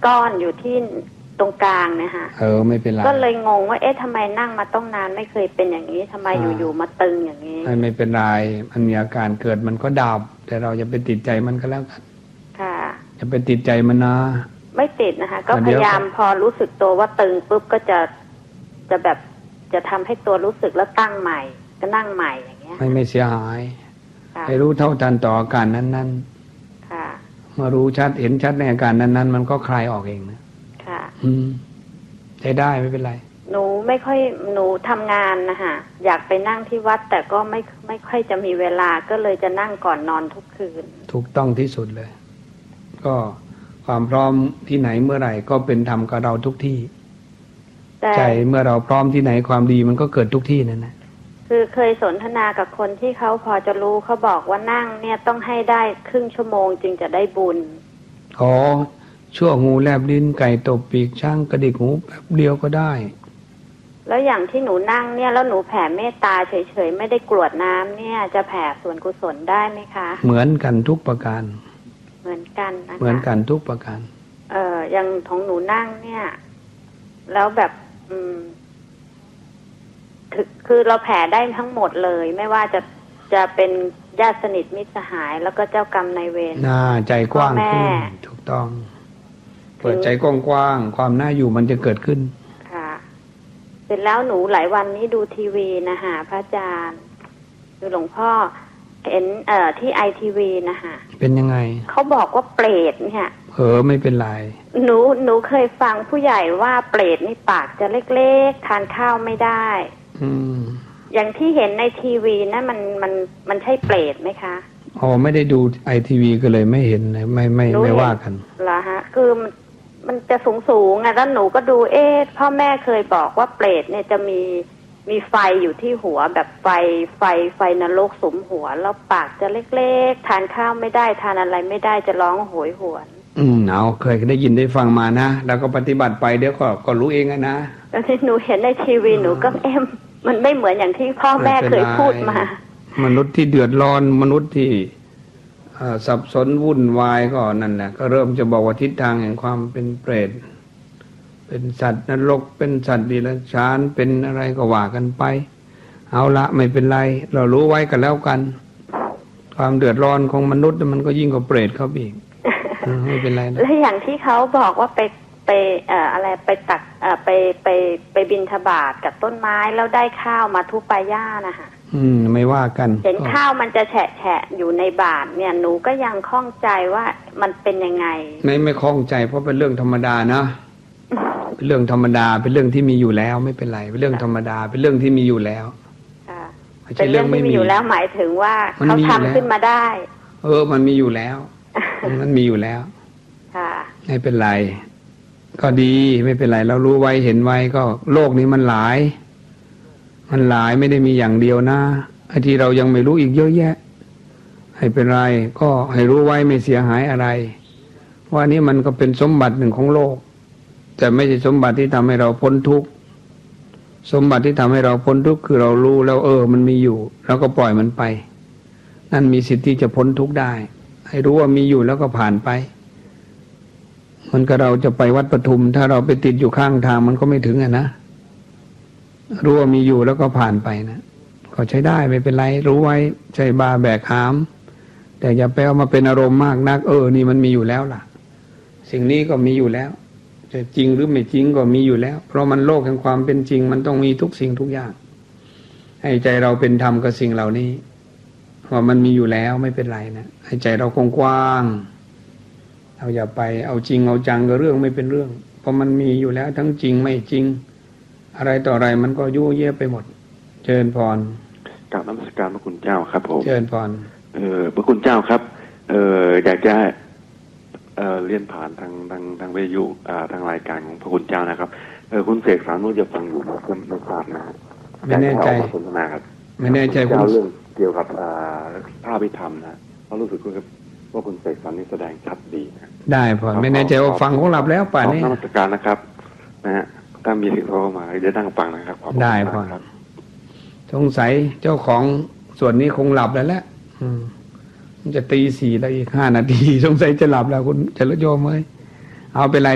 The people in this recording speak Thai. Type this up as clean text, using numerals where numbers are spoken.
ก้อนอยู่ที่ตรงกลางนะคะไม่เป็นไรก็เลยงงว่าทำไมนั่งมาต้องนานไม่เคยเป็นอย่างนี้ทำไมอยู่ๆมาตึงอย่างนี้ไม่เป็นไรมันมีอาการเกิดมันก็ดับแต่เราอย่าไปติดใจมันก็แล้วกันค่ะอย่าไปติดใจมันนะไม่ติดนะคะก็พยายามพอรู้สึกตัวว่าตึงปุ๊บก็จะแบบจะทำให้ตัวรู้สึกแล้วตั้งใหม่ก็นั่งใหม่อย่างเงี้ยไม่เสียหายให้รู้เท่าทันต่ออาการนั้นๆค่ะเมื่อรู้ชัดเห็นชัดในอาการนั้นๆมันก็คลายออกเองนะค่ะใช้ได้ไม่เป็นไรหนูไม่ค่อยหนูทำงานนะคะอยากไปนั่งที่วัดแต่ก็ไม่ค่อยจะมีเวลาก็เลยจะนั่งก่อนนอนทุกคืนถูกต้องที่สุดเลยก็ความพร้อมที่ไหนเมื่อไหร่ก็เป็นธรรมกับเราทุกที่ใจเมื่อเราพร้อมที่ไหนความดีมันก็เกิดทุกที่นั่นนะคือเคยสนทนากับคนที่เขาพอจะรู้เขาบอกว่านั่งเนี่ยต้องให้ได้ครึ่งชั่วโมงจึงจะได้บุญชั่วงูแลบลิ้นไก่ตบปีกช่างกระดิกหูแป๊บเดียวก็ได้แล้วอย่างที่หนูนั่งเนี่ยแล้วหนูแผ่เมตตาเฉยๆไม่ได้กรวดน้ำเนี่ยจะแผ่ส่วนกุศลได้ไหมคะเหมือนกันทุกประการเหมือนกันนะคะเหมือนกันทุกประการอย่างของหนูนั่งเนี่ยแล้วแบบคือเราแผ่ได้ทั้งหมดเลยไม่ว่าจะเป็นญาติสนิทมิตรสหายแล้วก็เจ้ากรรมนายเวรใจกว้างขึ้นถูกต้องเปิดใจกว้างๆความน่าอยู่มันจะเกิดขึ้นค่ะเสร็จแล้วหนูหลายวันนี้ดูทีวีนะคะพระอาจารย์ดูหลวงพ่อเห็นที่ITVนะคะเป็นยังไงเขาบอกว่าเปรตเนี่ยไม่เป็นไรหนูเคยฟังผู้ใหญ่ว่าเปรตนี่ปากจะเล็กๆทานข้าวไม่ได้อย่างที่เห็นในทีวีนั่นมันใช่เปรตไหมคะไม่ได้ดูITVก็เลยไม่เห็นไม่ว่ากันเหรอฮะคือมันจะสูงอ่ะแล้วหนูก็ดูพ่อแม่เคยบอกว่าเปรตเนี่ยจะมีไฟอยู่ที่หัวแบบไฟนรกสุมหัวแล้วปากจะเล็กๆทานข้าวไม่ได้ทานอะไรไม่ได้จะร้องโหยหวนเคยได้ยินได้ฟังมานะแล้วก็ปฏิบัติไปเดี๋ยวก็รู้เองนะแล้วที่หนูเห็นในทีวีหนูก็มันไม่เหมือนอย่างที่พ่อแม่เคยพูดมามนุษย์ที่เดือดร้อนมนุษย์ที่สับสนวุ่นวายก็นั่นแหละก็เริ่มจะบอกว่าทิศทางแห่งความเป็นเปรตเป็นสัตว์นรกเป็นสัตว์ดิรัจฉานเป็นอะไรก็ว่ากันไปเอาละไม่เป็นไรเรารู้ไว้กันแล้วกันความเดือดร้อนของมนุษย์มันก็ยิ่งกว่าเปรตเขาอีกไม่เป็นไรนะแล้วอย่างที่เขาบอกว่าไปอะไรไปตักไปบิณฑบาตกับต้นไม้แล้วได้ข้าวมาทุปายานะคะไม่ว่ากันเห็นข้าวมันจะแฉะอยู่ในบาตรเนี่ยหนูก็ยังข้องใจว่ามันเป็นยังไงไม่ข้องใจเพราะเป็นเรื่องธรรมดานะเป็นเรื่องธรรมดาเป็นเรื่องที่มีอยู่แล้วไม่เป็นไรเป็นเรื่องธรรมดาเป็นเรื่องที่มีอยู่แล้วเป็นเรื่องที่มีอยู่แล้วหมายถึงว่าเขาทำขึ้นมาได้มันมีอยู่แล้วมันมีอยู่แล้วไม่เป็นไรก็ดีไม่เป็นไรเรารู้ไว้เห็นไว้ก็โลกนี้มันหลายไม่ได้มีอย่างเดียวนะไอ้ที่เรายังไม่รู้อีกเยอะแยะให้เป็นไรก็ให้รู้ไว้ไม่เสียหายอะไรว่านี่มันก็เป็นสมบัติหนึ่งของโลกแต่ไม่ใช่สมบัติที่ทำให้เราพ้นทุกข์สมบัติที่ทำให้เราพ้นทุกข์คือเรารู้แล้วมันมีอยู่แล้วก็ปล่อยมันไปนั่นมีสิทธิ์ที่จะพ้นทุกข์ได้ให้รู้ว่ามีอยู่แล้วก็ผ่านไปมันก็เราจะไปวัดปทุมถ้าเราไปติดอยู่ข้างทางมันก็ไม่ถึงนะรู้ว่ามีอยู่แล้วก็ผ่านไปนะก็ใช้ได้ไม่เป็นไรรู้ไว้ใจบาแบกหามแต่อย่าไปเอามาเป็นอารมณ์มากนักนี่มันมีอยู่แล้วล่ะสิ่งนี้ก็มีอยู่แล้วจะจริงหรือไม่จริงก็มีอยู่แล้วเพราะมันโลกแห่งความเป็นจริงมันต้องมีทุกสิ่งทุกอย่างให้ใจเราเป็นธรรมกับสิ่งเหล่านี้ว่ามันมีอยู่แล้วไม่เป็นไรนะให้ใจเรากว้างๆเราอย่าไปเอาจริงเอาจังกับเรื่องไม่เป็นเรื่องเพราะมันมีอยู่แล้วทั้งจริงไม่จริงอะไรต่ออะไรมันก็ยุ่งเยอะไปหมดเจริญพรกราบนมัสการพระคุณเจ้าครับผมเจริญพรพระคุณเจ้าครับอยากจะเรียนผ่านทางวิทยุทางรายการของพระคุณเจ้านะครับคุณเสกสรรนุจะฟังอยู่ไม่ทราบนะไม่แน่ใจสนทนาครับไม่แน่ใจเรื่องเกี่ยวกับพระอภิธรรมนะเพราะรู้สึกว่าคุณเสกสรรนี่แสดงชัดดีนะได้พอไม่แน่ใจว่าฟังของหลับแล้วป่านนี้นมัสการนะครับนะฮะถ้ามีสิ่งโทรมาจะนั่งฟังนะครับได้พอสงสัยเจ้าของส่วนนี้คงหลับแล้วแหละจะตี 4แล้วอีก5 นาทีสงสัยจะหลับแล้วคุณจะรโยมเอาไปไร